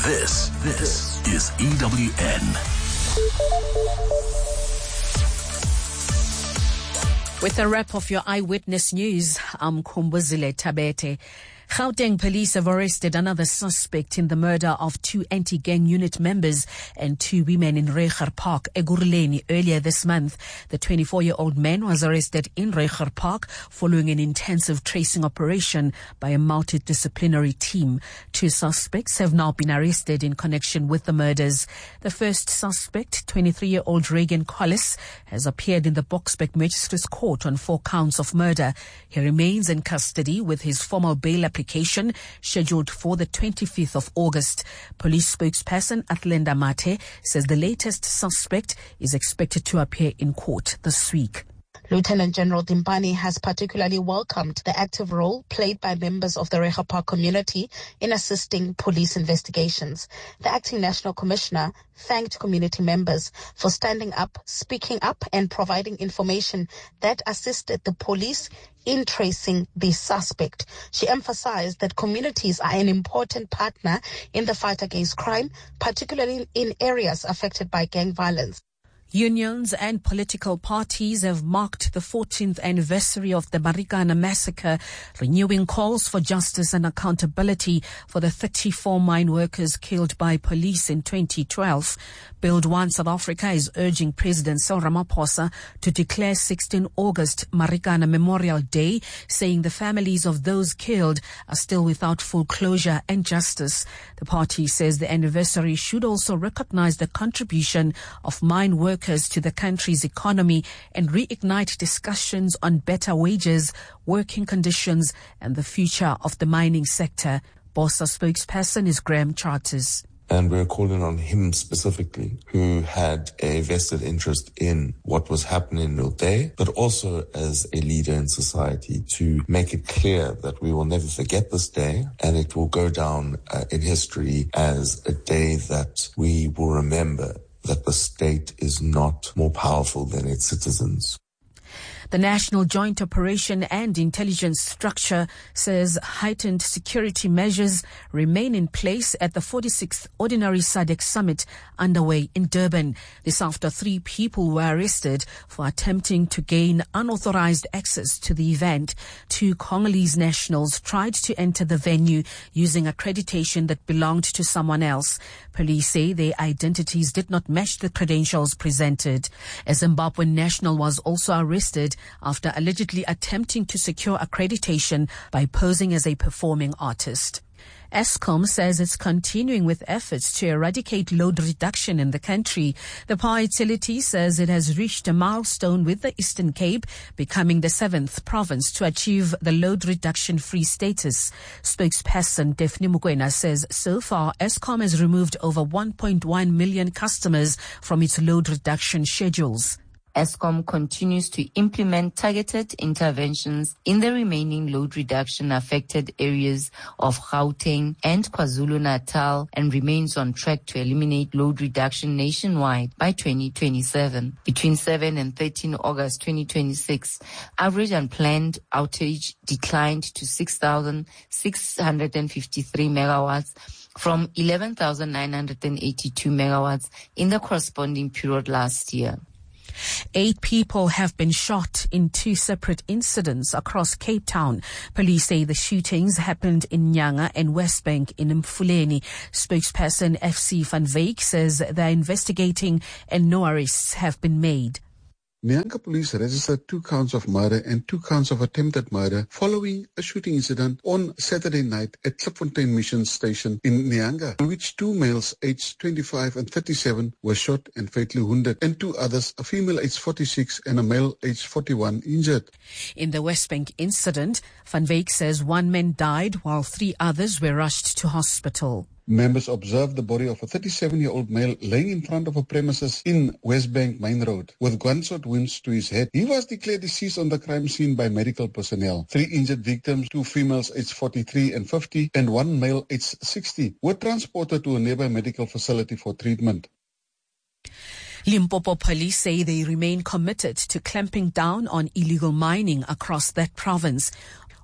This is EWN. With a wrap of your eyewitness news, I'm Kumbuzile Tabete. Gauteng police have arrested another suspect in the murder of 2 anti-gang unit members and 2 women in Reiger Park, Ekurhuleni, earlier this month. The 24-year-old man was arrested in Reiger Park following an intensive tracing operation by a multidisciplinary team. 2 suspects have now been arrested in connection with the murders. The first suspect, 23-year-old Reagan Collis, has appeared in the Boksburg Magistrates Court on 4 counts of murder. He remains in custody with his formal bail application scheduled for the 25th of August. Police spokesperson Athlenda Mate says the latest suspect is expected to appear in court this week. Lieutenant General Dimpani has particularly welcomed the active role played by members of the Reiger Park community in assisting police investigations. The acting National Commissioner thanked community members for standing up, speaking up, and providing information that assisted the police in tracing the suspect. She emphasized that communities are an important partner in the fight against crime, particularly in areas affected by gang violence. Unions and political parties have marked the 14th anniversary of the Marikana massacre, renewing calls for justice and accountability for the 34 mine workers killed by police in 2012. Build One South Africa is urging President Cyril Ramaphosa to declare 16 August Marikana Memorial Day, saying the families of those killed are still without full closure and justice. The party says the anniversary should also recognize the contribution of mine workers to the country's economy and reignite discussions on better wages, working conditions, and the future of the mining sector. BOSA spokesperson is Graham Charters. And we're calling on him specifically, who had a vested interest in what was happening in Milday, but also as a leader in society, to make it clear that we will never forget this day, and it will go down in history as a day that we will remember that the state is not more powerful than its citizens. The National Joint Operation and Intelligence Structure says heightened security measures remain in place at the 46th Ordinary SADC Summit underway in Durban. This after 3 people were arrested for attempting to gain unauthorized access to the event. 2 Congolese nationals tried to enter the venue using accreditation that belonged to someone else. Police say their identities did not match the credentials presented. A Zimbabwean national was also arrested after allegedly attempting to secure accreditation by posing as a performing artist. Eskom says it's continuing with efforts to eradicate load reduction in the country. The power utility says it has reached a milestone with the Eastern Cape becoming the 7th province to achieve the load reduction-free status. Spokesperson Daphne Mukwena says so far Eskom has removed over 1.1 million customers from its load reduction schedules. Eskom continues to implement targeted interventions in the remaining load reduction affected areas of Gauteng and KwaZulu-Natal and remains on track to eliminate load reduction nationwide by 2027. Between 7 and 13 August 2026, average unplanned outage declined to 6,653 megawatts from 11,982 megawatts in the corresponding period last year. 8 people have been shot in 2 separate incidents across Cape Town. Police say the shootings happened in Nyanga and Westbank in Mfuleni. Spokesperson FC Van Wyk says they're investigating and no arrests have been made. Nyanga police registered 2 counts of murder and 2 counts of attempted murder following a shooting incident on Saturday night at Klipfontein Mission Station in Nyanga, in which 2 males aged 25 and 37 were shot and fatally wounded, and 2 others, a female aged 46 and a male aged 41, injured. In the Westbank incident, Van Wyk says 1 man died while 3 others were rushed to hospital. Members observed the body of a 37-year-old male laying in front of a premises in Westbank Main Road with gunshot wounds to his head. He was declared deceased on the crime scene by medical personnel. 3 injured victims, 2 females aged 43 and 50 and 1 male aged 60, were transported to a nearby medical facility for treatment. Limpopo police say they remain committed to clamping down on illegal mining across that province.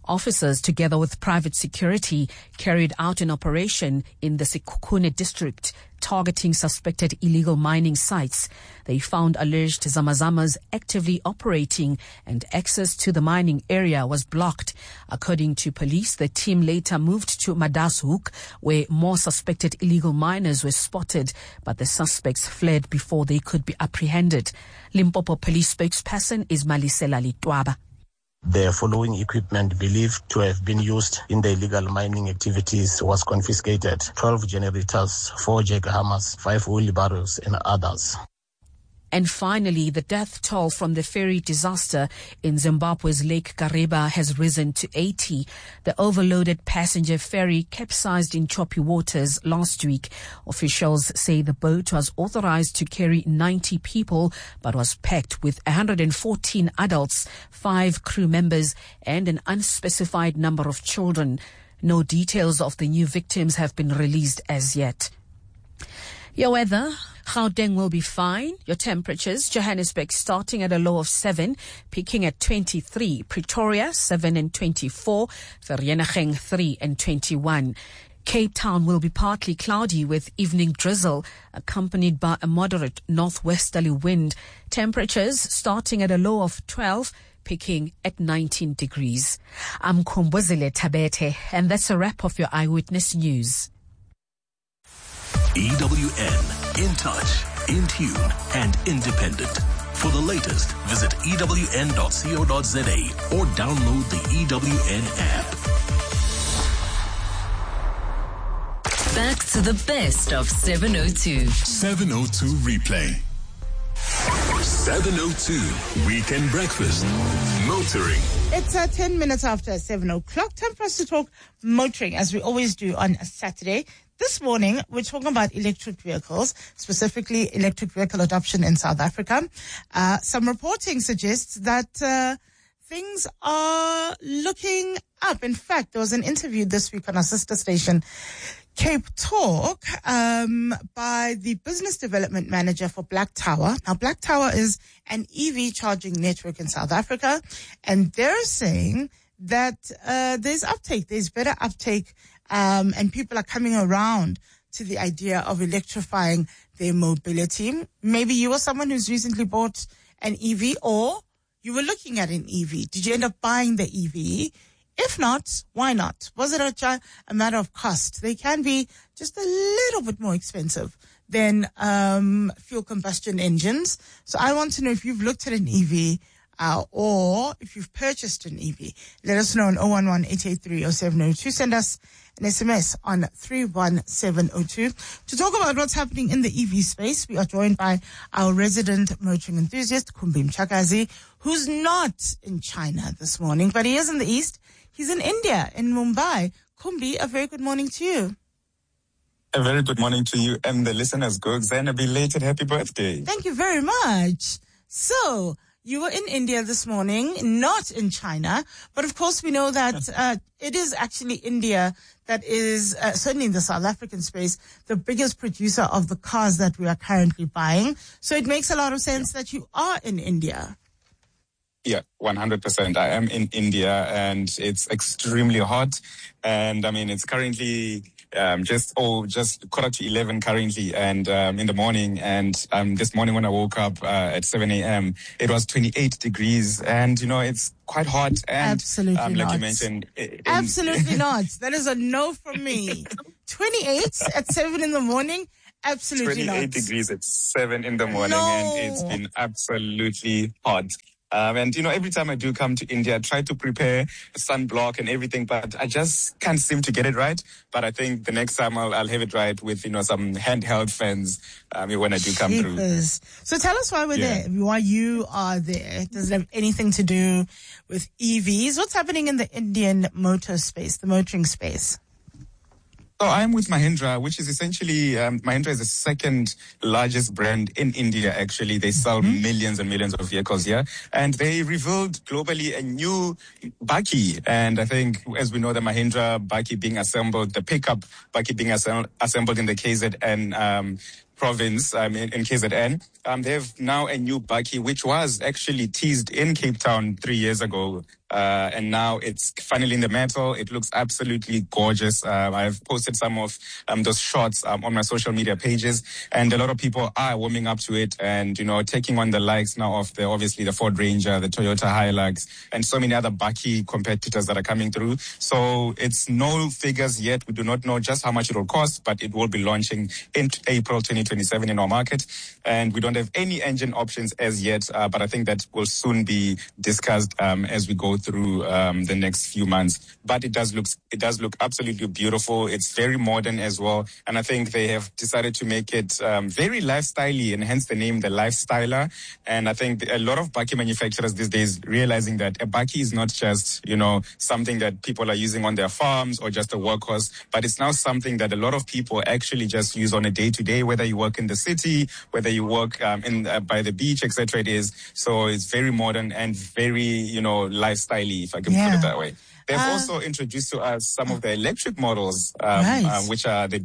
Officers, together with private security, carried out an operation in the Sekhukhune district targeting suspected illegal mining sites. They found alleged Zamazamas actively operating and access to the mining area was blocked. According to police, the team later moved to Madashoek, where more suspected illegal miners were spotted, but the suspects fled before they could be apprehended. Limpopo police spokesperson is Malisela Litwaba. The following equipment believed to have been used in the illegal mining activities was confiscated: 12 generators, 4 jackhammers, 5 wheelbarrows and others. And finally, the death toll from the ferry disaster in Zimbabwe's Lake Kariba has risen to 80. The overloaded passenger ferry capsized in choppy waters last week. Officials say the boat was authorized to carry 90 people, but was packed with 114 adults, 5 crew members, and an unspecified number of children. No details of the new victims have been released as yet. Your weather. Gauteng will be fine. Your temperatures: Johannesburg starting at a low of 7, peaking at 23. Pretoria 7 and 24. Vereeniging 3 and 21. Cape Town will be partly cloudy with evening drizzle, accompanied by a moderate northwesterly wind. Temperatures starting at a low of 12, peaking at 19 degrees. I'm Kumbuzile Tabete, and that's a wrap of your Eyewitness News. EWN, in touch, in tune, and independent. For the latest, visit ewn.co.za or download the EWN app. Back to the best of 702. 702 replay. 702 Weekend Breakfast. Motoring. It's 10 minutes after 7 o'clock. Time for us to talk motoring, as we always do on a Saturday. This morning, we're talking about electric vehicles, specifically electric vehicle adoption in South Africa. Some reporting suggests that things are looking up. In fact, there was an interview this week on our sister station, Cape Talk, by the business development manager for Black Tower. Now, Black Tower is an EV charging network in South Africa, and they're saying that there's uptake, there's better uptake, and people are coming around to the idea of electrifying their mobility. Maybe you were someone who's recently bought an EV, or you were looking at an EV. Did you end up buying the EV? If not, why not? Was it a matter of cost? They can be just a little bit more expensive than fuel combustion engines. So I want to know if you've looked at an EV or if you've purchased an EV. Let us know on 011-883-0702. Send us an SMS on 31702. To talk about what's happening in the EV space, we are joined by our resident motoring enthusiast, Kumbi Mchakazi, who's not in China this morning, but he is in the East. He's in India, in Mumbai. Kumbi, a very good morning to you. A very good morning to you and the listeners, Gogs, and a belated happy birthday. Thank you very much. So, you were in India this morning, not in China, but of course we know that it is actually India that is, certainly in the South African space, the biggest producer of the cars that we are currently buying. So it makes a lot of sense that you are in India. Yeah, 100%. I am in India and it's extremely hot. And I mean, it's currently just 11:15 currently, and in the morning. And this morning when I woke up at 7 a.m., it was 28 degrees, and you know it's quite hot. And absolutely like not. You mentioned, absolutely not. That is a no from me. 28 at 7 in the morning. Absolutely 28 not. degrees at 7 in the morning, no. And it's been absolutely hot. And, you know, every time I do come to India, I try to prepare sunblock and everything, but I just can't seem to get it right. But I think the next time I'll have it right with, you know, some handheld fans when I do come through. So tell us why we're there, why you are there. Does it have anything to do with EVs? What's happening in the Indian motor space, the motoring space? So I'm with Mahindra, which is essentially, Mahindra is the second largest brand in India, actually. They sell millions and millions of vehicles here. And they revealed globally a new Bakkie. And I think, as we know, the Mahindra Bakkie being assembled, the pickup Bakkie being assembled in the KZN province in KZN. They have now a new bakkie, which was actually teased in Cape Town 3 years ago. And now it's finally in the metal. It looks absolutely gorgeous. I've posted some of those shots on my social media pages, and a lot of people are warming up to it and, taking on the likes now of obviously the Ford Ranger, the Toyota Hilux, and so many other bakkie competitors that are coming through. So it's no figures yet. We do not know just how much it will cost, but it will be launching in April 2027 in our market. And we don't have any engine options as yet, but I think that will soon be discussed as we go through the next few months. But it does look absolutely beautiful. It's very modern as well, and I think they have decided to make it very lifestyle-y, and hence the name, the Lifestyler. And I think a lot of bakkie manufacturers these days realizing that a bakkie is not just something that people are using on their farms or just a workhorse, but it's now something that a lot of people actually just use on a day-to-day, whether you work in the city, whether you work by the beach, etc. It is. So it's very modern and very lifestyle-y, if I can put it that way. They've also introduced to us some of the electric models, which are the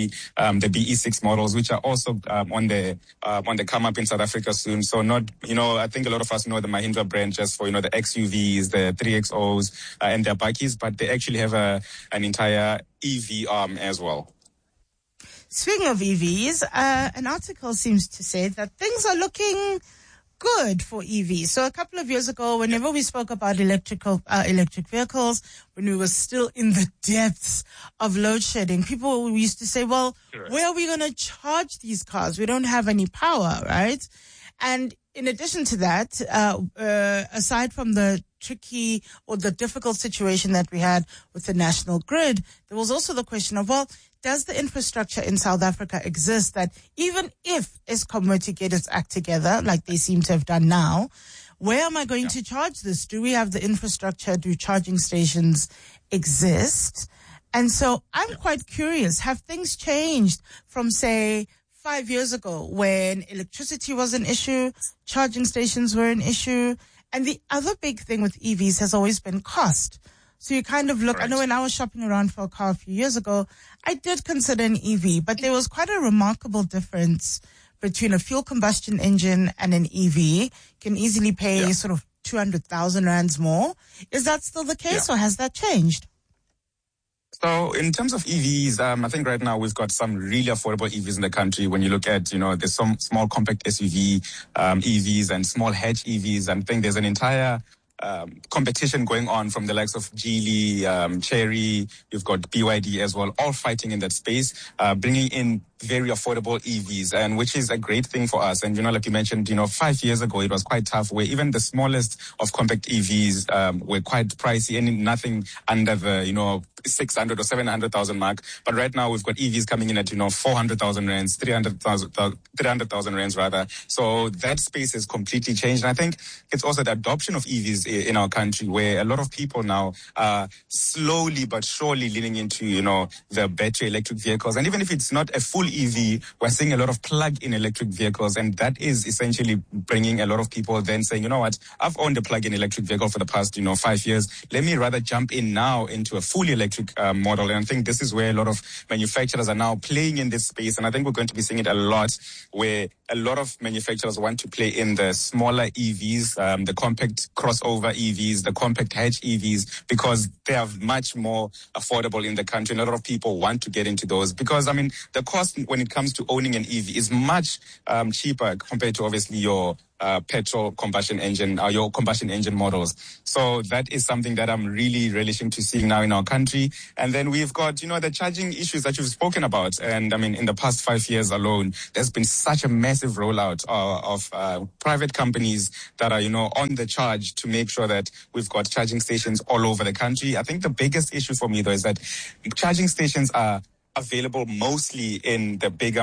BE6 models, which are also on the come up in South Africa soon. So I think a lot of us know the Mahindra brand just for, the XUVs, the 3XOs, and their bakkies, but they actually have an entire EV arm as well. Speaking of EVs, an article seems to say that things are looking good for EVs. So a couple of years ago, whenever we spoke about electric vehicles, when we were still in the depths of load shedding, people used to say, well, where are we going to charge these cars? We don't have any power, right? And in addition to that, aside from the tricky or the difficult situation that we had with the national grid, there was also the question of, well, does the infrastructure in South Africa exist that even if Eskom were to get its act together, like they seem to have done now, where am I going to charge this? Do we have the infrastructure? Do charging stations exist? And so I'm quite curious, have things changed from, say, 5 years ago when electricity was an issue, charging stations were an issue, and the other big thing with EVs has always been cost. So you kind of look, I know when I was shopping around for a car a few years ago, I did consider an EV, but there was quite a remarkable difference between a fuel combustion engine and an EV. You can easily pay sort of 200,000 rands more. Is that still the case or has that changed? So in terms of EVs, I think right now we've got some really affordable EVs in the country. When you look at, there's some small compact SUV EVs and small hatch EVs. I think there's an entire competition going on from the likes of Geely, Chery, you've got BYD as well, all fighting in that space, bringing in very affordable EVs, and which is a great thing for us. And, like you mentioned, 5 years ago, it was quite tough where even the smallest of compact EVs were quite pricey and nothing under the, 600 or 700,000 mark. But right now we've got EVs coming in at, 400,000 rands, 300,000 rands rather. So that space has completely changed. And I think it's also the adoption of EVs in our country where a lot of people now are slowly but surely leaning into, the battery electric vehicles. And even if it's not a full EV, we're seeing a lot of plug-in electric vehicles, and that is essentially bringing a lot of people then saying, you know what, I've owned a plug-in electric vehicle for the past, 5 years. Let me rather jump in now into a fully electric model. And I think this is where a lot of manufacturers are now playing in this space, and I think we're going to be seeing it a lot, where a lot of manufacturers want to play in the smaller EVs, the compact crossover EVs, the compact hatch EVs, because they are much more affordable in the country. And a lot of people want to get into those because, the cost when it comes to owning an EV is much cheaper compared to obviously your petrol combustion engine or your combustion engine models. So that is something that I'm really relishing to seeing now in our country. And then we've got, the charging issues that you've spoken about. And in the past 5 years alone, there's been such a massive rollout of private companies that are, on the charge to make sure that we've got charging stations all over the country. I think the biggest issue for me though is that charging stations are available mostly in the bigger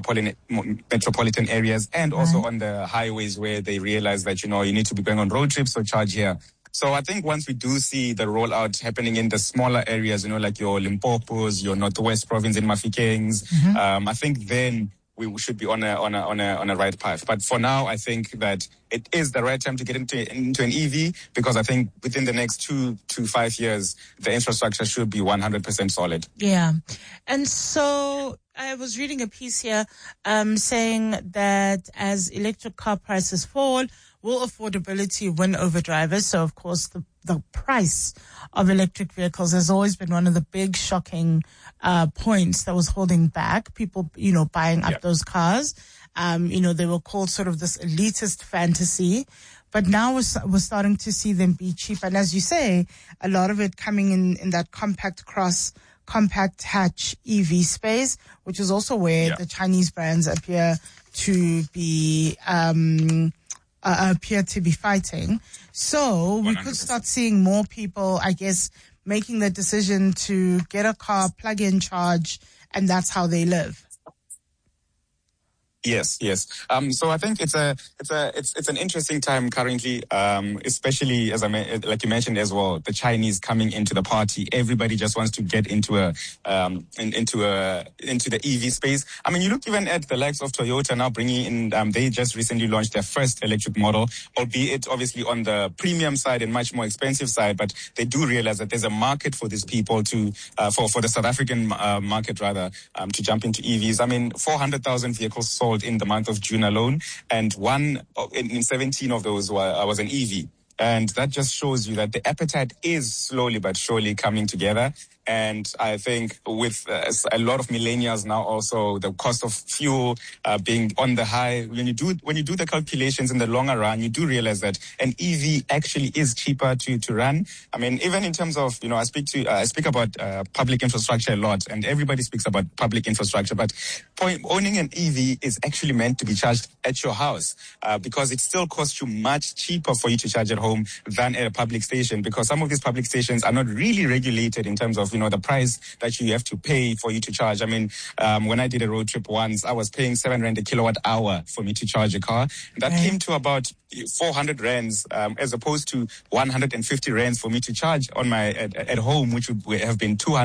metropolitan areas and also on the highways where they realize that, you need to be going on road trips or charge here. So I think once we do see the rollout happening in the smaller areas, like your Limpopos, your Northwest province in Mafikeng's, I think then we should be on a right path. But for now, I think that it is the right time to get into an EV because I think within the next 2 to 5 years, the infrastructure should be 100% solid. Yeah. And so I was reading a piece here saying that as electric car prices fall, will affordability win over drivers? So, of course, the price of electric vehicles has always been one of the big shocking points that was holding back people, buying up those cars. They were called sort of this elitist fantasy. But now we're starting to see them be cheap. And as you say, a lot of it coming in that compact hatch EV space, which is also where the Chinese brands appear to be fighting. So we 100%. Could start seeing more people, I guess, making the decision to get a car, plug in, charge, and that's how they live. Yes. So I think it's an interesting time currently, especially like you mentioned as well, the Chinese coming into the party. Everybody just wants to get into the EV space. I mean, you look even at the likes of Toyota now bringing in. They just recently launched their first electric model, albeit obviously on the premium side and much more expensive side. But they do realize that there's a market for these people for the South African market rather, to jump into EVs. I mean, 400,000 vehicles sold in the month of June alone, and in 17 of those was an EV. And that just shows you that the appetite is slowly but surely coming together. And I think with a lot of millennials now also, the cost of fuel being on the high, when you do the calculations in the longer run, you do realize that an EV actually is cheaper to run. I mean, even in terms of, I speak about public infrastructure a lot, and everybody speaks about public infrastructure, but owning an EV is actually meant to be charged at your house because it still costs you much cheaper for you to charge at home than at a public station, because some of these public stations are not really regulated in terms of, the price that you have to pay for you to charge. I mean, when I did a road trip once, I was paying 7 rand a kilowatt hour for me to charge a car. That came to about 400 rands, as opposed to 150 rands for me to charge on my at home, which would have been 2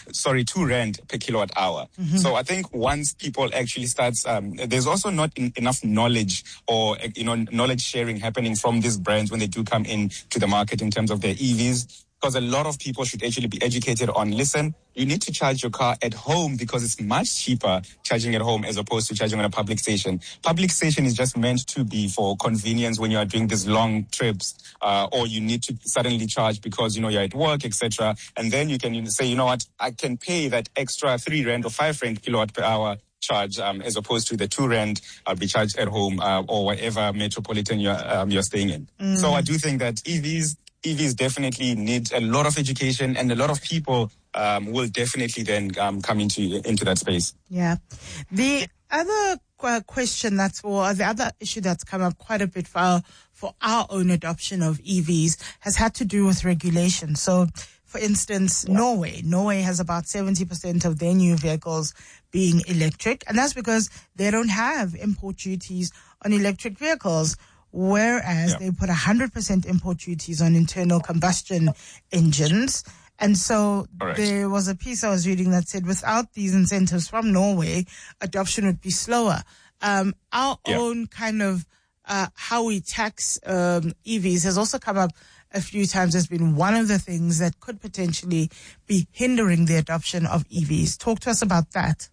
rand per kilowatt hour. Mm-hmm. So I think once people actually starts, there's also not enough knowledge or knowledge sharing happening from these brands when they do come into the market in terms of their EVs. Because a lot of people should actually be educated on, listen, you need to charge your car at home because it's much cheaper charging at home as opposed to charging on a public station. Public station is just meant to be for convenience when you are doing these long trips, or you need to suddenly charge because, you're at work, etc. And then you can say, you know what, I can pay that extra 3 rand or 5 rand kilowatt per hour charge, as opposed to the 2 rand I'll be charged at home, or whatever metropolitan you're staying in. Mm. So I do think that EVs definitely need a lot of education, and a lot of people will definitely then come into that space. Yeah. The other question the other issue that's come up quite a bit for our own adoption of EVs has had to do with regulation. So, for instance, Norway has about 70% of their new vehicles being electric, and that's because they don't have import duties on electric vehicles. Whereas they put 100% import duties on internal combustion engines. And so there was a piece I was reading that said without these incentives from Norway, adoption would be slower. Our own kind of how we tax EVs has also come up a few times as being one of the things that could potentially be hindering the adoption of EVs. Talk to us about that.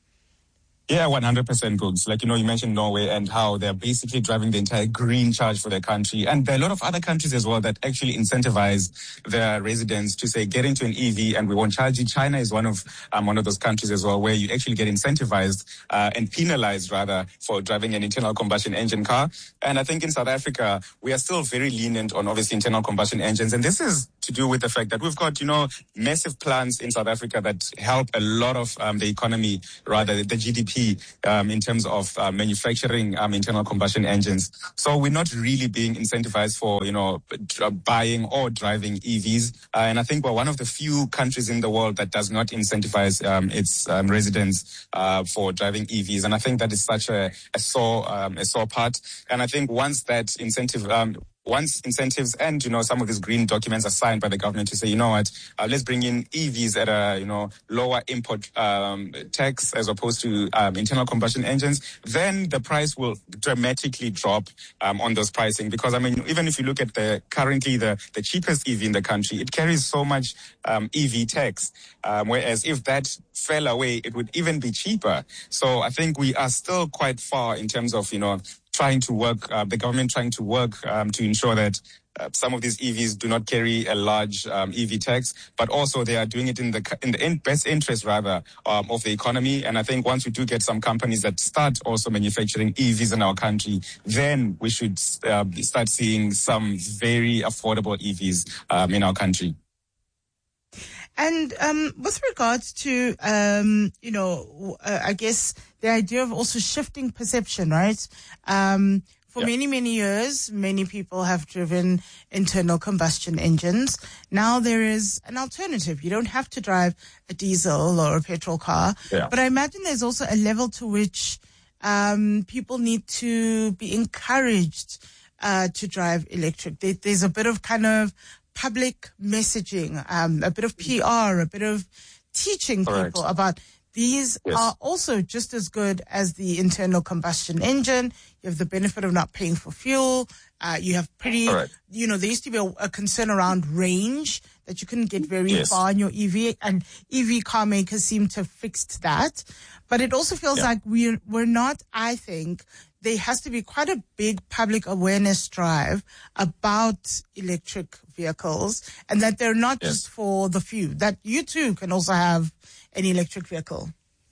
Yeah, 100% goods. Like, you mentioned Norway and how they're basically driving the entire green charge for their country. And there are a lot of other countries as well that actually incentivize their residents to say, get into an EV and we won't charge you. China is one of those countries as well where you actually get incentivized and penalized rather for driving an internal combustion engine car. And I think in South Africa, we are still very lenient on obviously internal combustion engines. And this is to do with the fact that we've got, massive plants in South Africa that help a lot of the economy, rather the GDP, in terms of manufacturing internal combustion engines. So we're not really being incentivized for, buying or driving EVs. And I think we're one of the few countries in the world that does not incentivize its residents for driving EVs. And I think that is such a sore part. And I think once that incentive, once incentives and, some of these green documents are signed by the government to say, you know what, let's bring in EVs at a, lower import tax as opposed to internal combustion engines, then the price will dramatically drop on those pricing. Because, even if you look at currently the cheapest EV in the country, it carries so much EV tax. Whereas if that fell away, it would even be cheaper. So I think we are still quite far in terms of, trying to work, the government trying to work to ensure that some of these EVs do not carry a large EV tax, but also they are doing it in the best interest rather of the economy. And I think once we do get some companies that start also manufacturing EVs in our country, then we should start seeing some very affordable EVs in our country. And with regards to, I guess the idea of also shifting perception, right? For many, many years, many people have driven internal combustion engines. Now there is an alternative. You don't have to drive a diesel or a petrol car. Yeah. But I imagine there's also a level to which people need to be encouraged to drive electric. There's a bit of kind of public messaging, a bit of PR, a bit of teaching people about these are also just as good as the internal combustion engine. You have the benefit of not paying for fuel. You have there used to be a concern around range, that you couldn't get very far in your EV, and EV car makers seem to have fixed that. But it also feels like we're not, I think, there has to be quite a big public awareness drive about electric vehicles, and that they're not just for the few, that you too can also have an electric vehicle.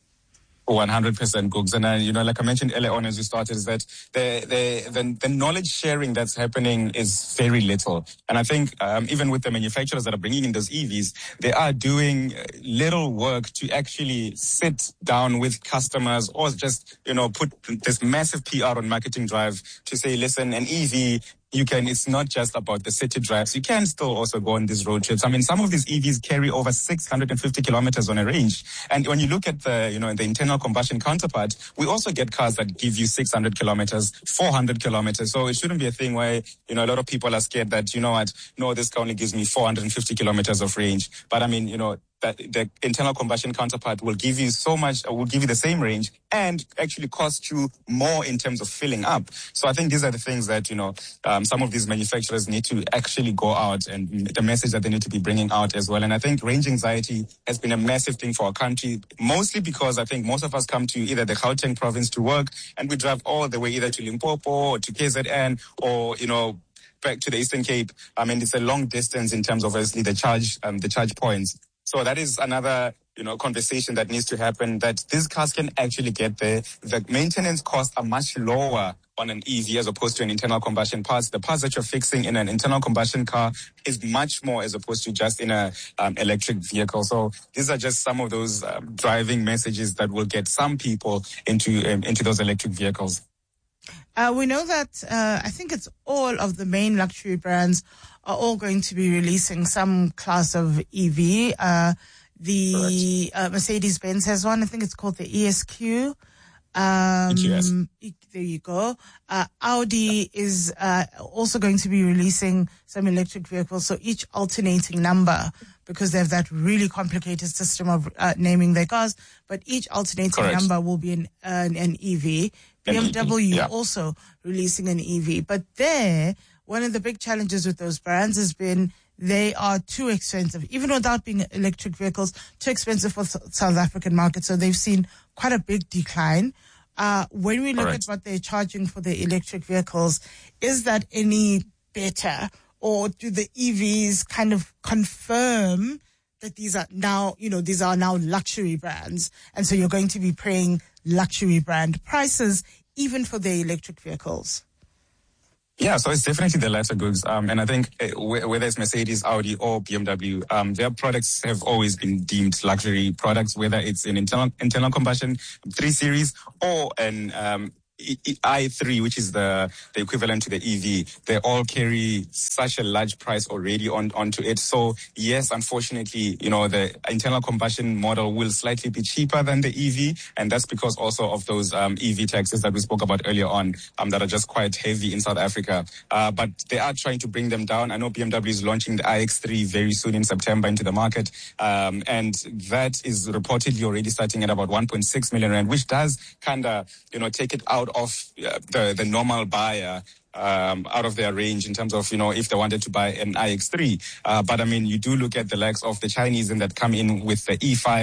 100%, Googs. And, like I mentioned earlier on as we started, is that the knowledge sharing that's happening is very little. And I think even with the manufacturers that are bringing in those EVs, they are doing little work to actually sit down with customers or just, put this massive PR and marketing drive to say, listen, an EV, it's not just about the city drives. You can still also go on these road trips. Some of these EVs carry over 650 kilometers on a range. And when you look at the internal combustion counterpart, we also get cars that give you 600 kilometers, 400 kilometers. So it shouldn't be a thing where, a lot of people are scared that, this car only gives me 450 kilometers of range. But that the internal combustion counterpart will give you the same range and actually cost you more in terms of filling up. So I think these are the things that, some of these manufacturers need to actually go out, and the message that they need to be bringing out as well. And I think range anxiety has been a massive thing for our country, mostly because I think most of us come to either the Gauteng province to work, and we drive all the way either to Limpopo or to KZN or, back to the Eastern Cape. It's a long distance in terms of obviously the charge points. So that is another, conversation that needs to happen, that these cars can actually get there. The maintenance costs are much lower on an EV as opposed to an internal combustion parts. The parts that you're fixing in an internal combustion car is much more as opposed to just in a electric vehicle. So these are just some of those driving messages that will get some people into those electric vehicles. We know that I think it's all of the main luxury brands are all going to be releasing some class of EV. Mercedes-Benz has one. I think it's called the ESQ. EQS. There you go. Audi is also going to be releasing some electric vehicles. So each alternating number, because they have that really complicated system of naming their cars, but each alternating number will be an EV. BMW also releasing an EV. But one of the big challenges with those brands has been they are too expensive, even without being electric vehicles, too expensive for South African market. So they've seen quite a big decline. When we look at what they're charging for the electric vehicles, is that any better? Or do the EVs kind of confirm that these are now luxury brands? And so you're going to be paying luxury brand prices even for the electric vehicles? Yeah, so it's definitely the latter, Googs. And I think whether it's Mercedes, Audi, or BMW, their products have always been deemed luxury products, whether it's an internal combustion 3 Series or an i3, which is the equivalent to the EV, they all carry such a large price already onto it. So yes, unfortunately, the internal combustion model will slightly be cheaper than the EV, and that's because also of those EV taxes that we spoke about earlier on, that are just quite heavy in South Africa. But they are trying to bring them down. I know BMW is launching the iX3 very soon in September into the market, and that is reportedly already starting at about 1.6 million rand, which does kind of, take it out of the normal buyer, out of their range in terms of, if they wanted to buy an iX3. But I mean, you do look at the likes of the Chinese and that come in with the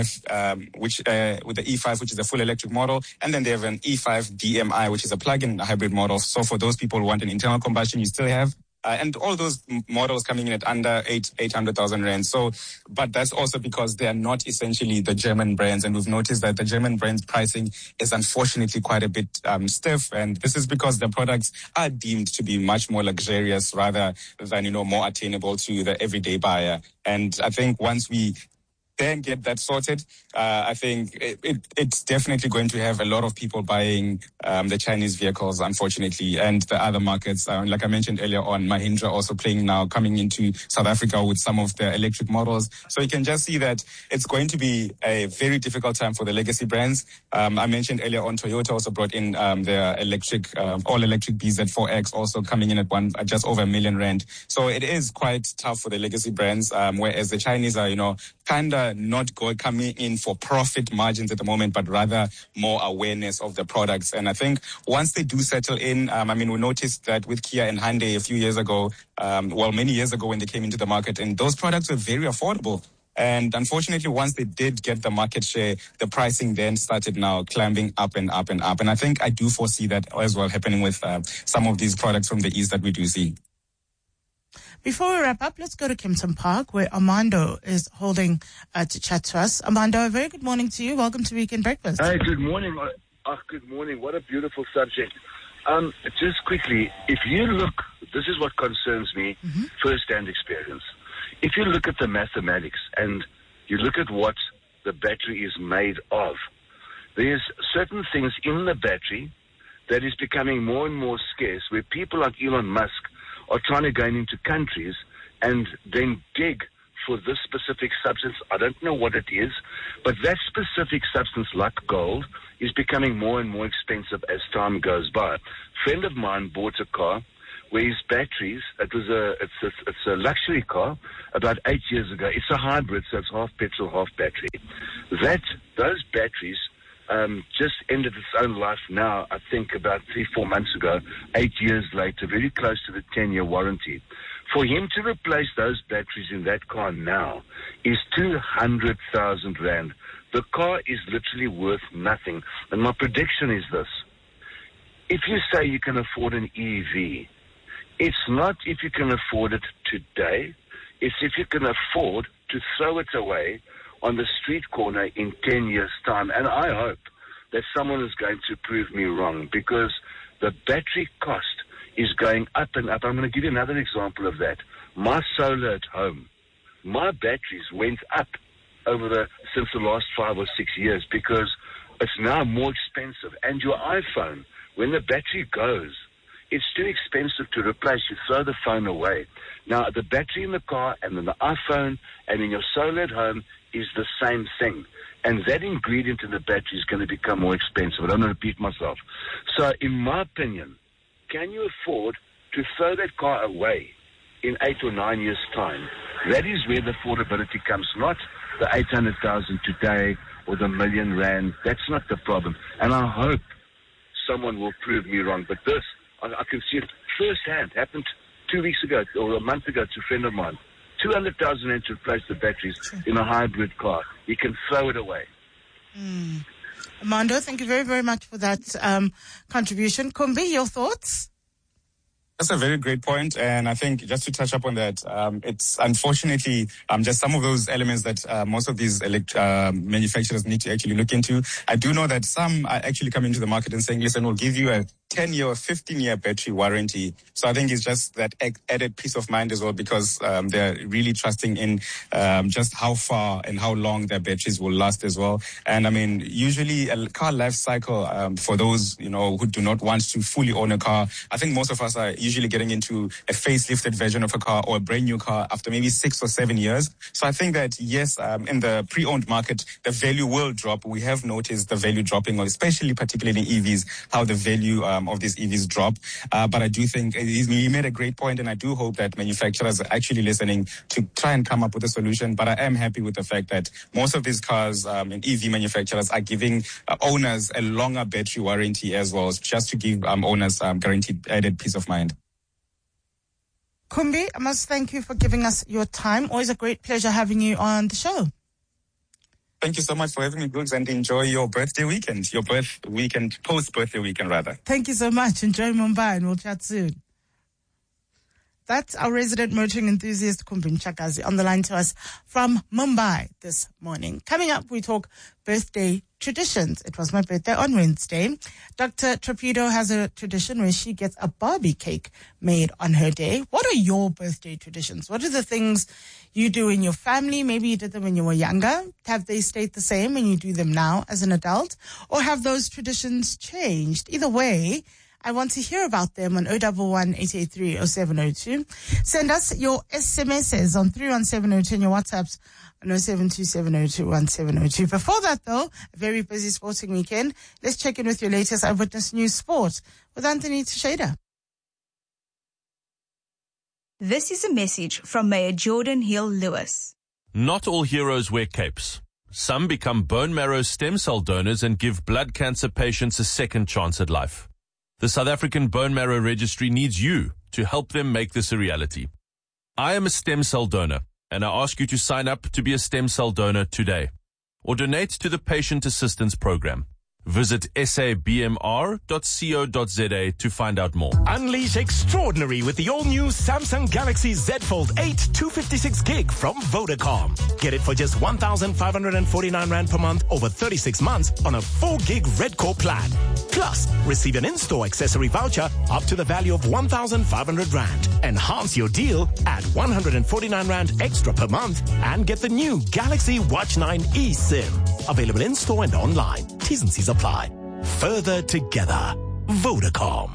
E5, which is a full electric model. And then they have an E5 DMI, which is a plug-in hybrid model. So for those people who want an internal combustion, you still have and all those models coming in at under 800,000 rand. So, but that's also because they are not essentially the German brands. And we've noticed that the German brands pricing is unfortunately quite a bit stiff. And this is because the products are deemed to be much more luxurious rather than, more attainable to the everyday buyer. And I think once we then get that sorted, I think it's definitely going to have a lot of people buying the Chinese vehicles, unfortunately, and the other markets. Like I mentioned earlier on, Mahindra also coming into South Africa with some of the electric models. So you can just see that it's going to be a very difficult time for the legacy brands. I mentioned earlier on, Toyota also brought in their electric, all-electric BZ4X also coming in at just over 1 million rand. So it is quite tough for the legacy brands, whereas the Chinese are, kind of not coming in for profit margins at the moment, but rather more awareness of the products. And I think once they do settle in, we noticed that with Kia and Hyundai a few years ago, many years ago when they came into the market, and those products were very affordable. And unfortunately, once they did get the market share, the pricing then started now climbing up and up and up. And I think I do foresee that as well happening with some of these products from the East that we do see. Before we wrap up, let's go to Kempton Park, where Armando is holding to chat to us. Armando, a very good morning to you. Welcome to Weekend Breakfast. Hi, good morning. Good morning. What a beautiful subject. Just quickly, if you look, this is what concerns me, first-hand experience. If you look at the mathematics and you look at what the battery is made of, there's certain things in the battery that is becoming more and more scarce, where people like Elon Musk are trying to go into countries and then dig for this specific substance. I don't know what it is, but that specific substance, like gold, is becoming more and more expensive as time goes by. A friend of mine bought a car where his batteries, it's a luxury car, about 8 years ago. It's a hybrid, so it's half petrol, half battery. Those batteries just ended its own life now, I think about 3-4 months ago, 8 years later, very close to the 10-year warranty. For him to replace those batteries in that car now is 200,000 rand. The car is literally worth nothing. And my prediction is this. If you say you can afford an EV, it's not if you can afford it today, it's if you can afford to throw it away on the street corner in 10 years' time. And I hope that someone is going to prove me wrong, because the battery cost is going up and up. I'm going to give you another example of that. My solar at home, my batteries went up since the last 5 or 6 years, because it's now more expensive. And your iPhone, when the battery goes, it's too expensive to replace. You throw the phone away. Now, the battery in the car and then the iPhone and in your solar at home is the same thing. And that ingredient in the battery is going to become more expensive. I don't want to repeat myself. So, in my opinion, can you afford to throw that car away in 8 or 9 years' time? That is where the affordability comes, not the 800,000 today or the 1 million rand. That's not the problem. And I hope someone will prove me wrong. But this, I can see it firsthand. Happened 2 weeks ago or a month ago to a friend of mine. 200,000 rand to replace the batteries in a hybrid car. You can throw it away. Armando, thank you very, very much for that contribution. Kumbi, your thoughts? That's a very great point. And I think just to touch up on that, it's unfortunately just some of those elements that most of these manufacturers need to actually look into. I do know that some are actually coming to the market and saying, listen, we'll give you 10-year or 15-year battery warranty. So I think it's just that added peace of mind as well, because they're really trusting in just how far and how long their batteries will last as well. And I mean, usually a car life cycle for those, who do not want to fully own a car, I think most of us are usually getting into a facelifted version of a car or a brand new car after maybe 6 or 7 years. So I think that, yes, in the pre-owned market, the value will drop. We have noticed the value dropping, especially particularly in EVs, how the value of these EVs drop. But I do think he made a great point, and I do hope that manufacturers are actually listening to try and come up with a solution. But I am happy with the fact that most of these cars and EV manufacturers are giving owners a longer battery warranty as well, just to give owners guaranteed added peace of mind. Kumbi, I must thank you for giving us your time. Always a great pleasure having you on the show. Thank you so much for having me, Googs, and enjoy your birthday weekend, post-birthday weekend, rather. Thank you so much. Enjoy Mumbai, and we'll chat soon. That's our resident motoring enthusiast, Kumbi Mtshakazi, on the line to us from Mumbai this morning. Coming up, we talk birthday traditions. It was my birthday on Wednesday. Dr. Trapido has a tradition where she gets a Barbie cake made on her day. What are your birthday traditions? What are the things you do in your family? Maybe you did them when you were younger. Have they stayed the same when you do them now as an adult? Or have those traditions changed? Either way, I want to hear about them on 011-883-0702. Send us your SMSs on 31702 and your WhatsApps on 0727021702. Before that, though, a very busy sporting weekend. Let's check in with your latest Eyewitness News Sport with Anthony Teixeira. This is a message from Mayor Jordan Hill-Lewis. Not all heroes wear capes. Some become bone marrow stem cell donors and give blood cancer patients a second chance at life. The South African Bone Marrow Registry needs you to help them make this a reality. I am a stem cell donor, and I ask you to sign up to be a stem cell donor today, or donate to the Patient Assistance Program. Visit sabmr.co.za to find out more. Unleash extraordinary with the all-new Samsung Galaxy Z Fold 8 256 gig from Vodacom. Get it for just 1,549 Rand per month over 36 months on a 4 gig Red Core plan. Plus, receive an in-store accessory voucher up to the value of 1,500 Rand. Enhance your deal at 149 Rand extra per month and get the new Galaxy Watch 9 eSIM. Available in-store and online. T's and C's apply. Further together. Vodacom.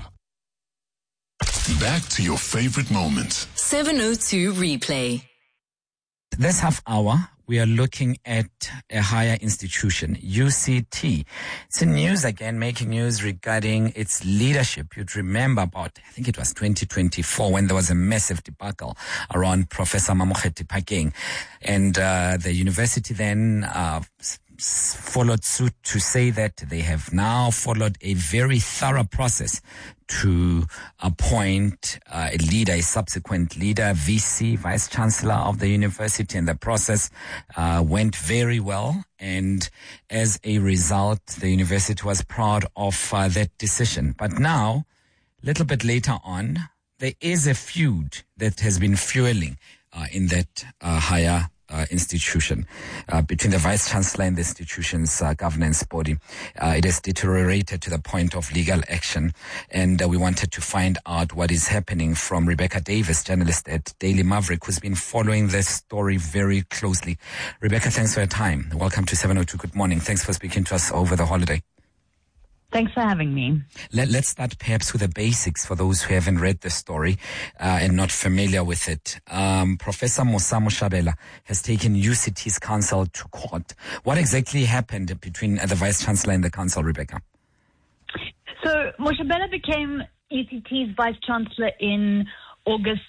Back to your favorite moments. 702 replay. This half hour, we are looking at a higher institution, UCT. It's in news again, making news regarding its leadership. You'd remember about, I think it was 2024, when there was a massive debacle around Professor Mamokgethi Phakeng. And the university then followed suit to say that they have now followed a very thorough process to appoint a leader, a subsequent leader, VC, Vice Chancellor of the university, and the process went very well. And as a result, the university was proud of that decision. But now, a little bit later on, there is a feud that has been fueling in that higher institution between the Vice Chancellor and the institution's governance body. It has deteriorated to the point of legal action, and we wanted to find out what is happening from Rebecca Davis, journalist at Daily Maverick, who's been following this story very closely. Rebecca, thanks for your time. Welcome to 702. Good morning. Thanks for speaking to us over the holiday. Thanks for having me. Let's start perhaps with the basics for those who haven't read the story and not familiar with it. Professor Musa Moshabela has taken UCT's council to court. What exactly happened between the Vice Chancellor and the council, Rebecca? So Moshabela became UCT's Vice Chancellor in August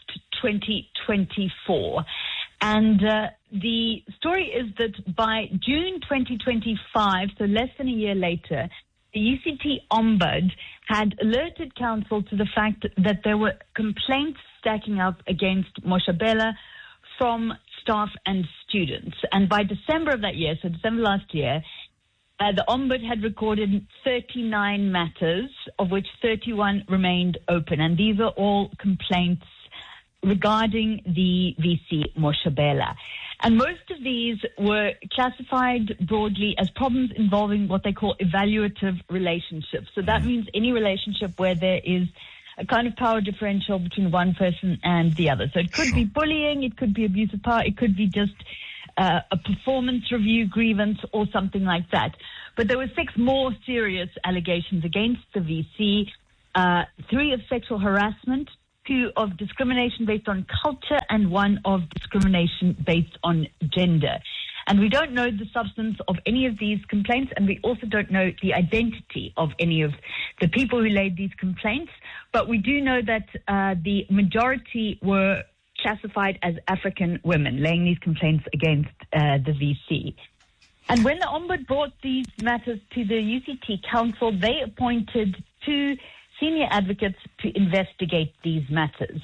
2024. And the story is that by June 2025, so less than a year later, the UCT Ombud had alerted council to the fact that there were complaints stacking up against Moshabela from staff and students. And by December of that year, so December last year, the Ombud had recorded 39 matters, of which 31 remained open. And these are all complaints regarding the VC Moshabela. And most of these were classified broadly as problems involving what they call evaluative relationships. So that means any relationship where there is a kind of power differential between one person and the other. So it could be bullying, it could be abuse of power, it could be just a performance review grievance or something like that. But there were 6 more serious allegations against the VC, 3 of sexual harassment, 2 of discrimination based on culture, and 1 of discrimination based on gender. And we don't know the substance of any of these complaints, and we also don't know the identity of any of the people who laid these complaints. But we do know that the majority were classified as African women laying these complaints against the VC. And when the Ombud brought these matters to the UCT Council, they appointed 2 senior advocates to investigate these matters.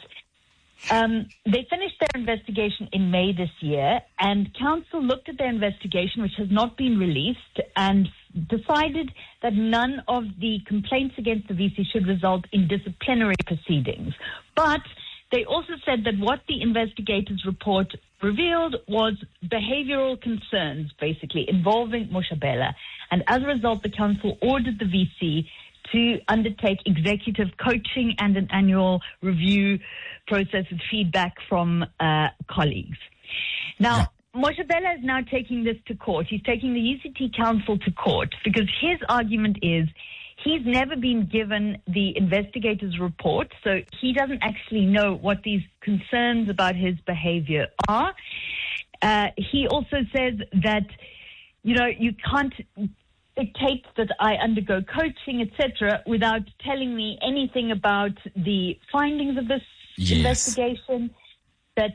They finished their investigation in May this year, and Council looked at their investigation, which has not been released, and decided that none of the complaints against the VC should result in disciplinary proceedings. But they also said that what the investigators' report revealed was behavioral concerns, basically, involving Moshabela. And as a result, the Council ordered the VC to undertake executive coaching and an annual review process with feedback from colleagues. Now, Moshabela is now taking this to court. He's taking the UCT Council to court because his argument is he's never been given the investigator's report, so he doesn't actually know what these concerns about his behavior are. He also says that, you can't dictate that I undergo coaching, etc., without telling me anything about the findings of this investigation, that,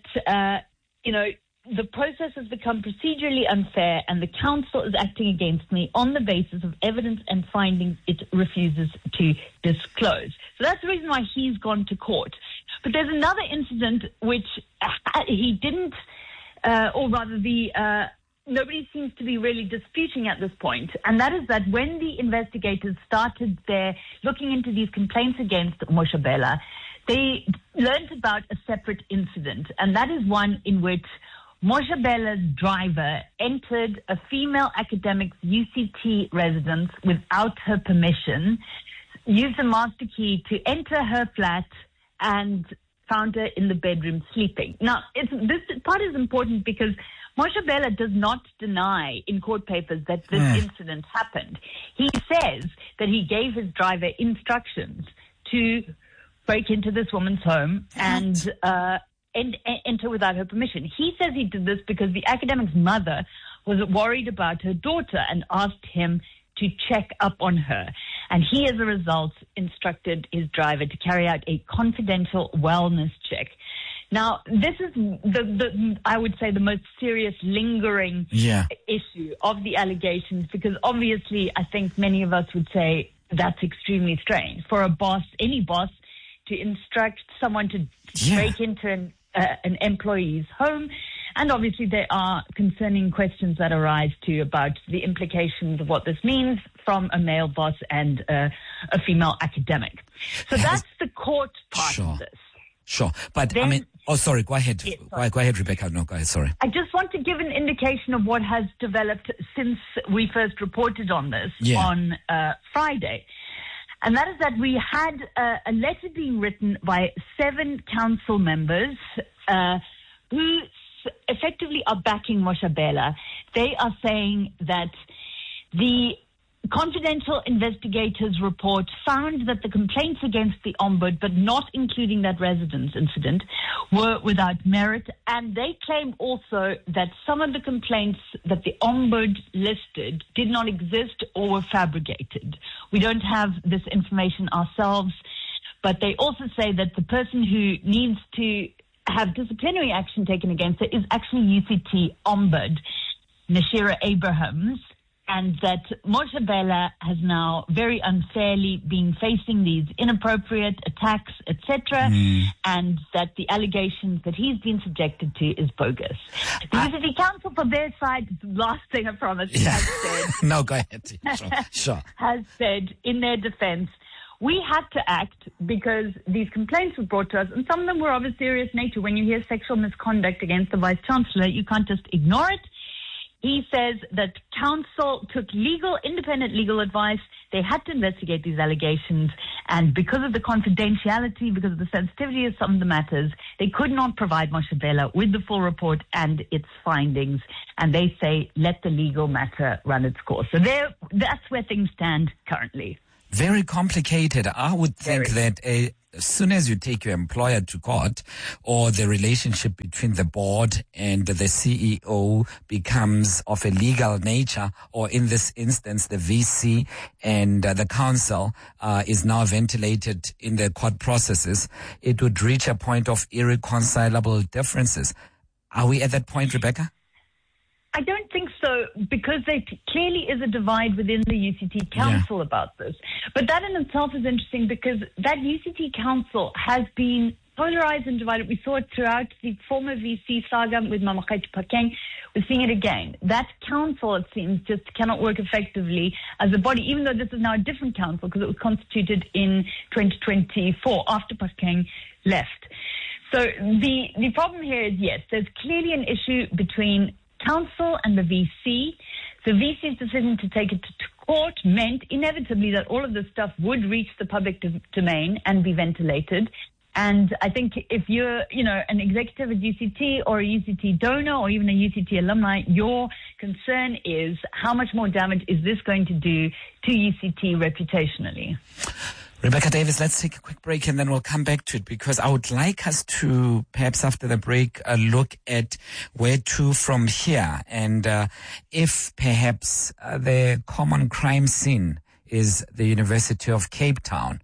the process has become procedurally unfair and the council is acting against me on the basis of evidence and findings it refuses to disclose. So that's the reason why he's gone to court. But there's another incident which he didn't, or rather nobody seems to be really disputing at this point, and that is that when the investigators started their looking into these complaints against Moshabela, they learned about a separate incident, and that is one in which Moshabela's driver entered a female academic's UCT residence without her permission, used a master key to enter her flat, and found her in the bedroom sleeping. Now, this part is important because Moshabela does not deny in court papers that this incident happened. He says that he gave his driver instructions to break into this woman's home and enter without her permission. He says he did this because the academic's mother was worried about her daughter and asked him to check up on her. And he, as a result, instructed his driver to carry out a confidential wellness check. Now, this is I would say, the most serious lingering issue of the allegations, because obviously I think many of us would say that's extremely strange for a boss, any boss, to instruct someone to break into an employee's home. And obviously there are concerning questions that arise too about the implications of what this means from a male boss and a female academic. So that's the court part of this. Sure. But then, sorry, go ahead. Yeah, go ahead, Rebecca. No, go ahead, sorry. I just want to give an indication of what has developed since we first reported on this on Friday. And that is that we had a letter being written by 7 council members who effectively are backing Moshabela. They are saying that the confidential investigators' report found that the complaints against the Ombud, but not including that residence incident, were without merit. And they claim also that some of the complaints that the Ombud listed did not exist or were fabricated. We don't have this information ourselves, but they also say that the person who needs to have disciplinary action taken against her is actually UCT Ombud, Nashira Abrahams, and that Moshabela has now very unfairly been facing these inappropriate attacks, etc., and that the allegations that he's been subjected to is bogus. The UCT Council, for their side, last thing I promise, has said... No, go ahead. Sure. Has said, in their defense, we had to act because these complaints were brought to us, and some of them were of a serious nature. When you hear sexual misconduct against the Vice-Chancellor, you can't just ignore it. He says that council took independent legal advice. They had to investigate these allegations, and because of the confidentiality, because of the sensitivity of some of the matters, they could not provide Moshe Bela with the full report and its findings, and they say, let the legal matter run its course. So that's where things stand currently. Very complicated. I would think that as soon as you take your employer to court, or the relationship between the board and the CEO becomes of a legal nature, or in this instance, the VC and the council is now ventilated in the court processes, it would reach a point of irreconcilable differences. Are we at that point, Rebecca? I don't think so, because there clearly is a divide within the UCT Council about this. But that in itself is interesting, because that UCT Council has been polarized and divided. We saw it throughout the former VC saga with Mamokgethi Phakeng. We're seeing it again. That council, it seems, just cannot work effectively as a body, even though this is now a different council, because it was constituted in 2024 after Phakeng left. So the problem here is, yes, there's clearly an issue between council and the VC. The VC's decision to take it to court meant inevitably that all of this stuff would reach the public domain and be ventilated. And I think if you're, an executive at UCT or a UCT donor or even a UCT alumni, your concern is how much more damage is this going to do to UCT reputationally? Rebecca Davis, let's take a quick break and then we'll come back to it, because I would like us to, perhaps after the break, look at where to from here, and if perhaps the common crime scene is the University of Cape Town.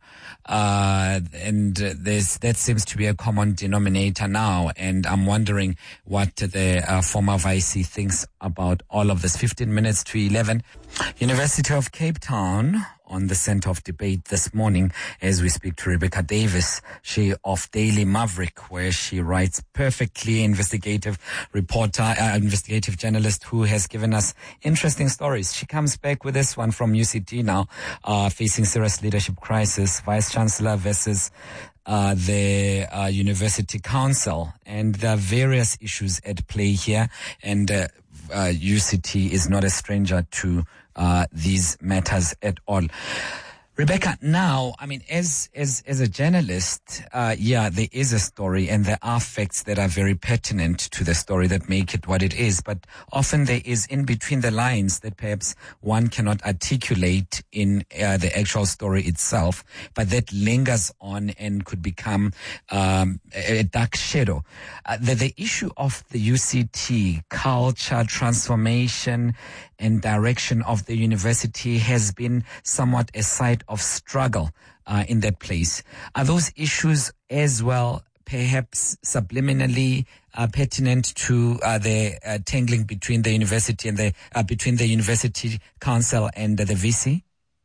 And that seems to be a common denominator now. And I'm wondering what the former Vice thinks about all of this. 15 minutes to 11. University of Cape Town on the center of debate this morning as we speak to Rebecca Davis, she of Daily Maverick, where she writes perfectly, investigative reporter, investigative journalist who has given us interesting stories. She comes back with this one from UCT now, facing serious leadership crisis, Vice-Chancellor versus the University Council, and there are various issues at play here, and UCT is not a stranger to these matters at all. Rebecca, now, as a journalist, there is a story and there are facts that are very pertinent to the story that make it what it is. But often there is in between the lines that perhaps one cannot articulate in the actual story itself, but that lingers on and could become a dark shadow. The issue of the UCT culture, transformation, and direction of the university has been somewhat a site of struggle in that place. Are those issues as well perhaps subliminally pertinent to the tangling between the university and between the University Council and the VC?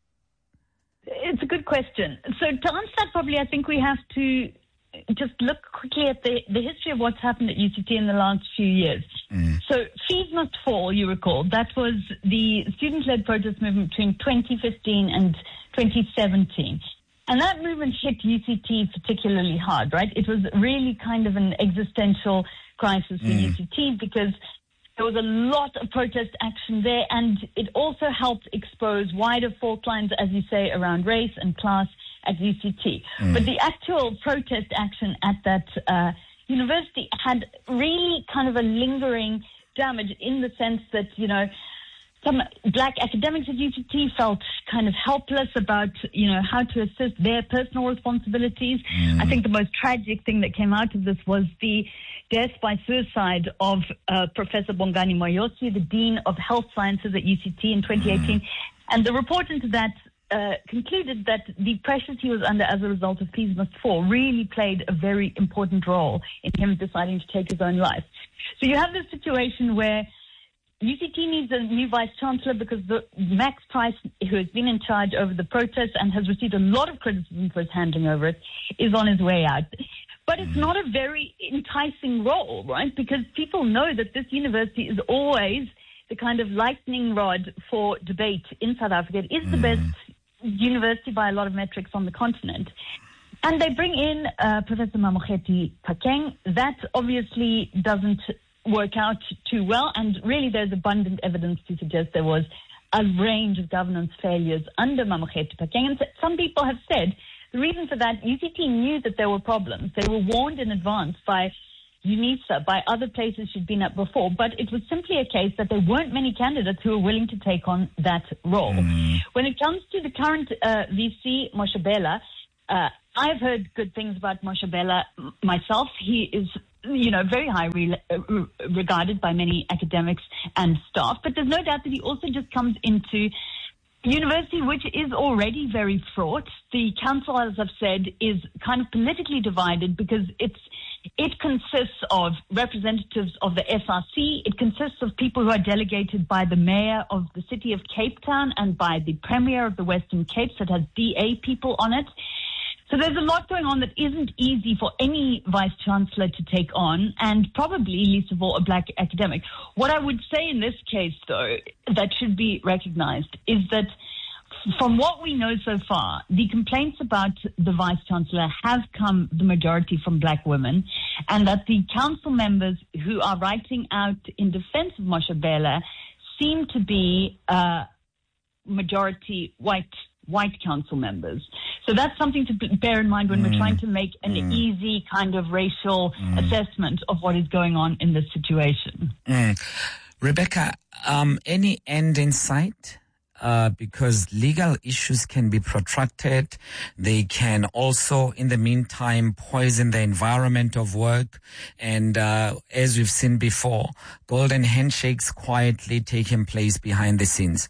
It's a good question. So to answer that, probably I think we have to just look quickly at the history of what's happened at UCT in the last few years. So Fees Must Fall, you recall, that was the student-led protest movement between 2015 and 2017. And that movement hit UCT particularly hard, right? It was really kind of an existential crisis for UCT, because there was a lot of protest action there, and it also helped expose wider fault lines, as you say, around race and class at UCT. But the actual protest action at that university had really kind of a lingering damage, in the sense that, some black academics at UCT felt kind of helpless about, how to assist their personal responsibilities. I think the most tragic thing that came out of this was the death by suicide of Professor Bongani Moyosi, the Dean of Health Sciences at UCT in 2018. And the report into that concluded that the pressures he was under as a result of Fees Must Fall really played a very important role in him deciding to take his own life. So you have this situation where UCT needs a new vice-chancellor, because Max Price, who has been in charge over the protests and has received a lot of criticism for his handling over it, is on his way out. But it's not a very enticing role, right? Because people know that this university is always the kind of lightning rod for debate in South Africa. It is the best university by a lot of metrics on the continent. And they bring in Professor Mamokgethi Phakeng. That obviously doesn't work out too well, and really there's abundant evidence to suggest there was a range of governance failures under Mamokgethi Phakeng. And some people have said the reason for that, UCT knew that there were problems. They were warned in advance by UNISA, by other places she'd been at before, but it was simply a case that there weren't many candidates who were willing to take on that role. When it comes to the current VC, Moshe Bela, I've heard good things about Moshe Bela myself. He is, very highly regarded by many academics and staff, but there's no doubt that he also just comes into university, which is already very fraught. The council, as I've said, is kind of politically divided because it consists of representatives of the SRC. It consists of people who are delegated by the mayor of the city of Cape Town and by the premier of the Western Cape, so it has DA people on it. So there's a lot going on that isn't easy for any vice-chancellor to take on, and probably, least of all, a black academic. What I would say in this case, though, that should be recognized is that from what we know so far, the complaints about the vice-chancellor have come, the majority, from black women, and that the council members who are writing out in defense of Moshe Bela seem to be majority white council members. So that's something to bear in mind when we're trying to make an easy kind of racial assessment of what is going on in this situation. Rebecca, any end in sight? Because legal issues can be protracted. They can also, in the meantime, poison the environment of work. And as we've seen before, golden handshakes quietly taking place behind the scenes.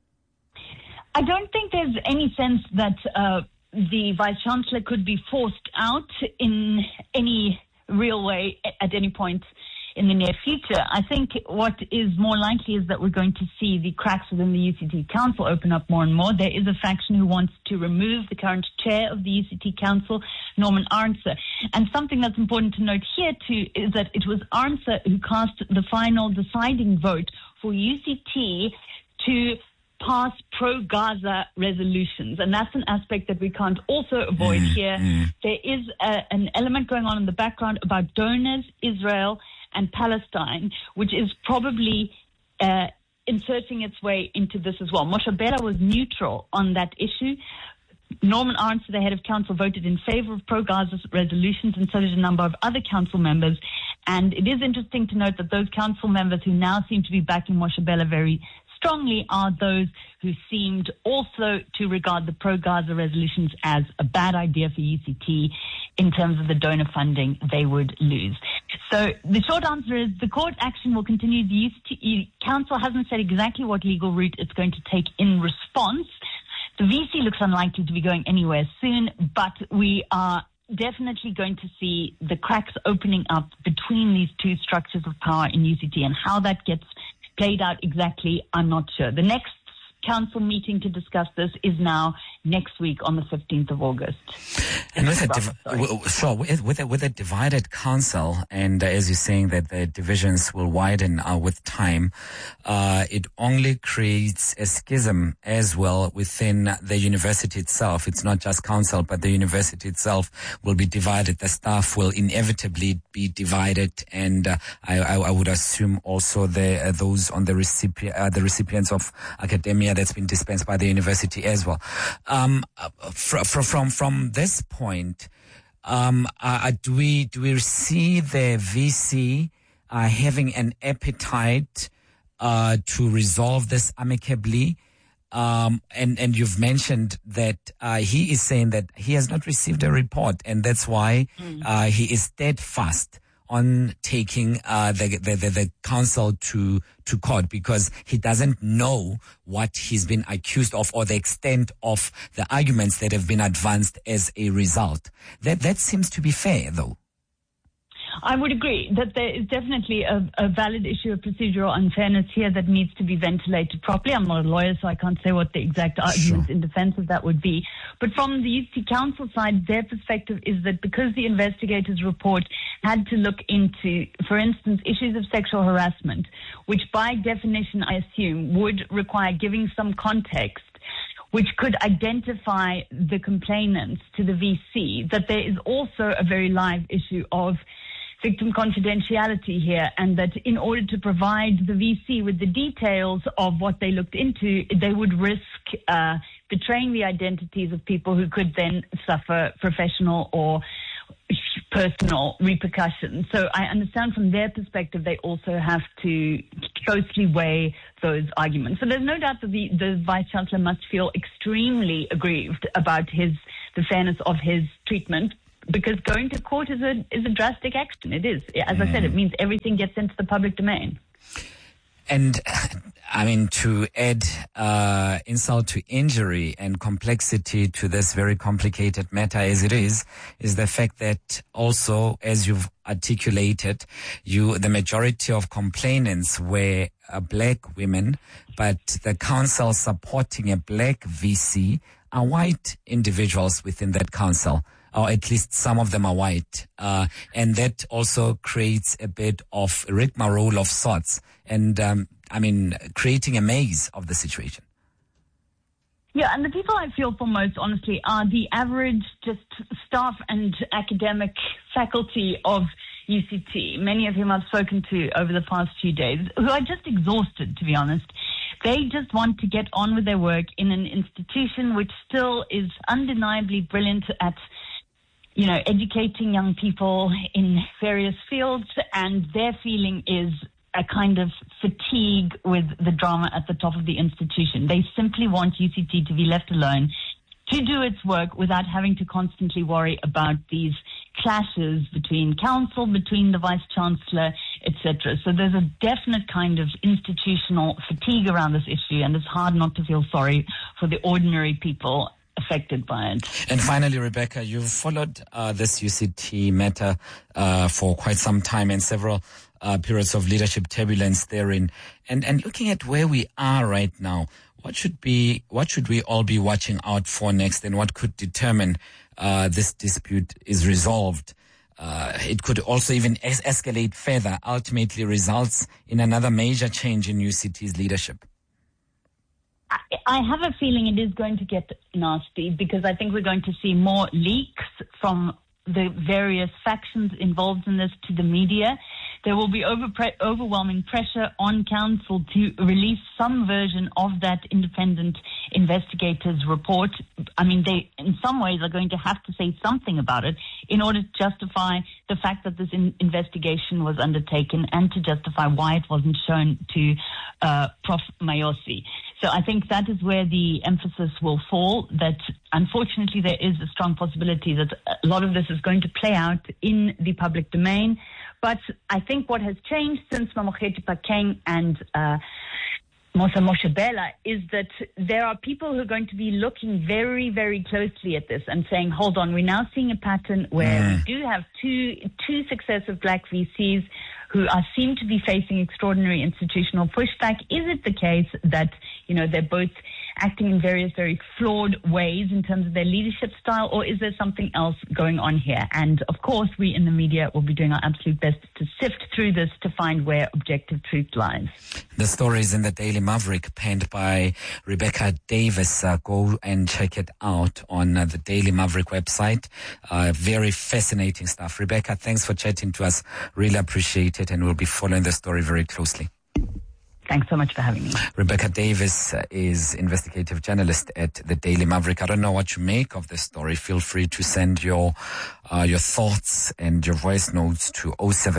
I don't think there's any sense that the Vice-Chancellor could be forced out in any real way at any point in the near future. I think what is more likely is that we're going to see the cracks within the UCT Council open up more and more. There is a faction who wants to remove the current chair of the UCT Council, Norman Arnser. And something that's important to note here too is that it was Arnser who cast the final deciding vote for UCT to pass pro-Gaza resolutions. And that's an aspect that we can't also avoid here. There is an element going on in the background about donors, Israel and Palestine, which is probably inserting its way into this as well. Moshe Bela was neutral on that issue. Norman Arnser, the head of council, voted in favor of pro-Gaza resolutions, and so did a number of other council members. And it is interesting to note that those council members who now seem to be backing Moshe Bela very strongly are those who seemed also to regard the pro-Gaza resolutions as a bad idea for UCT in terms of the donor funding they would lose. So the short answer is the court action will continue. The UCT Council hasn't said exactly what legal route it's going to take in response. The VC looks unlikely to be going anywhere soon, but we are definitely going to see the cracks opening up between these two structures of power in UCT, and how that gets played out exactly, I'm not sure. The next council meeting to discuss this is now next week on the 15th of August. And with a divided council, and as you're saying that the divisions will widen with time, it only creates a schism as well within the university itself. It's not just council, but the university itself will be divided. The staff will inevitably be divided, and I would assume also those on the recipients of academia that's been dispensed by the university as well. From this point, do we see the VC having an appetite to resolve this amicably? And you've mentioned that he is saying that he has not received a report, and that's why he is steadfast on taking the council to court, because he doesn't know what he's been accused of or the extent of the arguments that have been advanced as a result. That seems to be fair, though. I would agree that there is definitely a valid issue of procedural unfairness here that needs to be ventilated properly. I'm not a lawyer, so I can't say what the exact arguments in defense of that would be. But from the UCT Council side, their perspective is that because the investigators' report had to look into, for instance, issues of sexual harassment, which by definition, I assume, would require giving some context, which could identify the complainants to the VC, that there is also a very live issue of victim confidentiality here, and that in order to provide the VC with the details of what they looked into, they would risk betraying the identities of people who could then suffer professional or personal repercussions. So I understand from their perspective, they also have to closely weigh those arguments. So there's no doubt that the Vice-Chancellor must feel extremely aggrieved about the fairness of his treatment, because going to court is a drastic action. It is. As I said, it means everything gets into the public domain. And I mean, to add insult to injury and complexity to this very complicated matter as it is the fact that also, as you've articulated, the majority of complainants were black women, but the council supporting a black VC are white individuals within that council, or at least some of them are white. And that also creates a bit of rigmarole of sorts. And, creating a maze of the situation. Yeah, and the people I feel for most, honestly, are the average just staff and academic faculty of UCT, many of whom I've spoken to over the past few days, who are just exhausted, to be honest. They just want to get on with their work in an institution which still is undeniably brilliant at educating young people in various fields, and their feeling is a kind of fatigue with the drama at the top of the institution. They simply want UCT to be left alone to do its work without having to constantly worry about these clashes between council, between the Vice-Chancellor, etc. So there's a definite kind of institutional fatigue around this issue, and it's hard not to feel sorry for the ordinary people affected by it. And finally, Rebecca, you've followed this UCT matter for quite some time, and several periods of leadership turbulence therein. And looking at where we are right now, what should we all be watching out for next, and what could determine this dispute is resolved? It could also even escalate further, ultimately results in another major change in UCT's leadership. I have a feeling it is going to get nasty, because I think we're going to see more leaks from the various factions involved in this to the media. There will be overwhelming pressure on council to release some version of that independent investigator's report. I mean, they, in some ways, are going to have to say something about it in order to justify the fact that this investigation was undertaken, and to justify why it wasn't shown to Prof. Mayosi. So I think that is where the emphasis will fall, that unfortunately there is a strong possibility that a lot of this is going to play out in the public domain. But I think what has changed since Mamokgethi Phakeng and Mosa Moshebela is that there are people who are going to be looking very, very closely at this and saying, hold on, we're now seeing a pattern where we do have two successive black VCs who seem to be facing extraordinary institutional pushback. Is it the case that, they're both acting in various very flawed ways in terms of their leadership style, or is there something else going on here? And of course, we in the media will be doing our absolute best to sift through this to find where objective truth lies. The story is in the Daily Maverick, penned by Rebecca Davis. Go and check it out on the Daily Maverick website. Very fascinating stuff. Rebecca, thanks for chatting to us. Really appreciate it, and we'll be following the story very closely. Thanks so much for having me. Rebecca Davis is investigative journalist at the Daily Maverick. I don't know what you make of this story. Feel free to send your thoughts and your voice notes to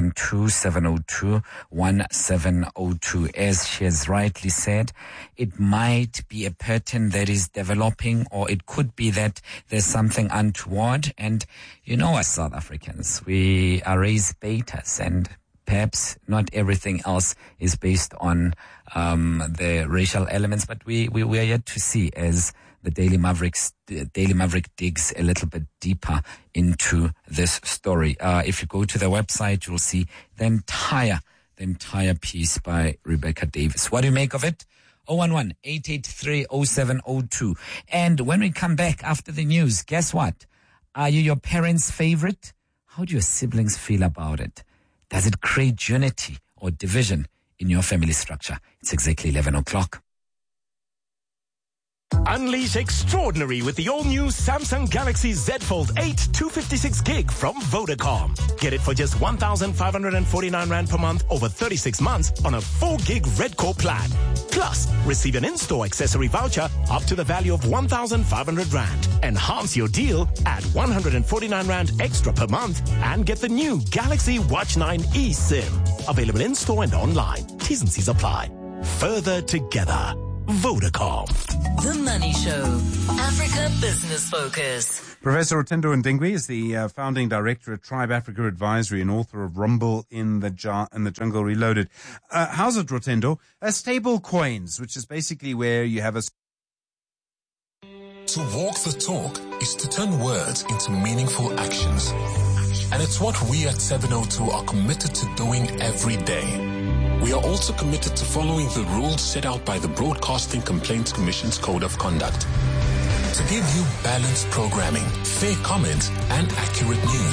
072-702-1702. As she has rightly said, it might be a pattern that is developing, or it could be that there's something untoward. And as South Africans, we are raised betas, and perhaps not everything else is based on the racial elements, but we are yet to see as the Daily Maverick digs a little bit deeper into this story. If you go to the website, you'll see the entire piece by Rebecca Davis. What do you make of it? 011-883-0702. And when we come back after the news, guess what? Are you your parents' favorite? How do your siblings feel about it? Does it create unity or division in your family structure? It's exactly 11 o'clock. Unleash extraordinary with the all-new Samsung Galaxy Z Fold 8 256 gig from Vodacom. Get it for just 1,549 Rand per month over 36 months on a 4 gig Red Core plan. Plus, receive an in-store accessory voucher up to the value of 1,500 Rand. Enhance your deal at 149 Rand extra per month and get the new Galaxy Watch 9 eSIM. Available in-store and online. T's and C's apply. Further together. Vodacom. The Money Show. Africa Business Focus. Professor Rotendo Ndingwi is the founding director at Tribe Africa Advisory and author of Rumble in the Jungle Reloaded. How's it, Rotendo? Stable coins, which is basically where you have a... To walk the talk is to turn words into meaningful actions. And it's what we at 702 are committed to doing every day. We are also committed to following the rules set out by the Broadcasting Complaints Commission's Code of Conduct to give you balanced programming, fair comment, and accurate news.